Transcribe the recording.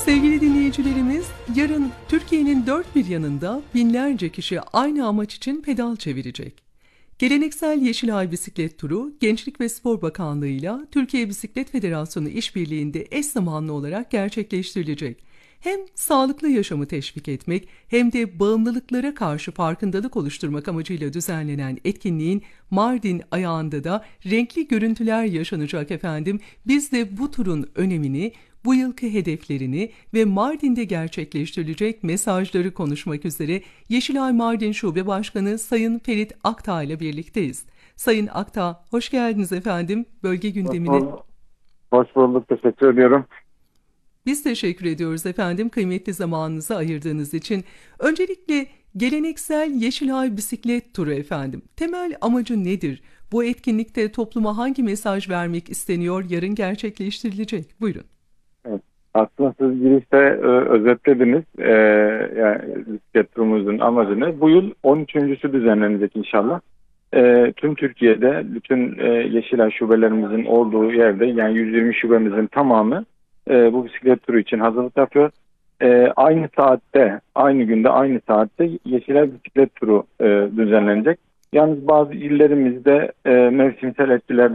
Sevgili dinleyicilerimiz, yarın Türkiye'nin dört bir yanında binlerce kişi aynı amaç için pedal çevirecek. Geleneksel Yeşilay Bisiklet Turu, Gençlik ve Spor Bakanlığı ile Türkiye Bisiklet Federasyonu işbirliğinde eş zamanlı olarak gerçekleştirilecek. Hem sağlıklı yaşamı teşvik etmek hem de bağımlılıklara karşı farkındalık oluşturmak amacıyla düzenlenen etkinliğin Mardin ayağında da renkli görüntüler yaşanacak efendim. Biz de bu turun önemini, bu yılki hedeflerini ve Mardin'de gerçekleştirilecek mesajları konuşmak üzere Yeşilay Mardin Şube Başkanı Sayın Ferit Aktağ ile birlikteyiz. Sayın Aktağ, hoş geldiniz efendim bölge gündemine. Hoş bulduk, teşekkür ediyorum. Biz teşekkür ediyoruz efendim kıymetli zamanınızı ayırdığınız için. Öncelikle geleneksel Yeşilay Bisiklet Turu efendim. Temel amacı nedir? Bu etkinlikte topluma hangi mesaj vermek isteniyor, yarın gerçekleştirilecek? Buyurun. Evet, aslında siz girişte özetlediniz yani bisiklet turumuzun amacını. Bu yıl 13.'sü düzenlenecek inşallah. Tüm Türkiye'de bütün Yeşilay şubelerimizin olduğu yerde, yani 120 şubemizin tamamı bu bisiklet turu için hazırlık yapıyor. Aynı saatte, aynı günde, aynı saatte Yeşilay bisiklet turu düzenlenecek. Yalnız bazı illerimizde mevsimsel etkilerden